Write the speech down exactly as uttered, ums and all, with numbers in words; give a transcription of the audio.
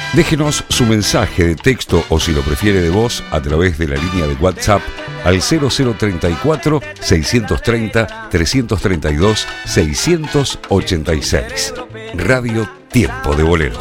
Déjenos su mensaje de texto o, si lo prefiere, de voz a través de la línea de WhatsApp al cero cero treinta y cuatro, seiscientos treinta, trescientos treinta y dos, seiscientos ochenta y seis. Radio Tiempo de Bolero.